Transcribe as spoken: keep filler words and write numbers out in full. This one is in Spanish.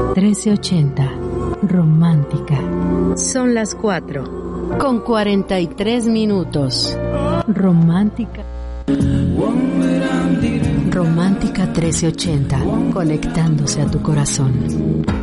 trece ochenta. Romántica. Son las cuatro, con cuarenta y tres minutos. Romántica. Romántica trece ochenta, conectándose a tu corazón.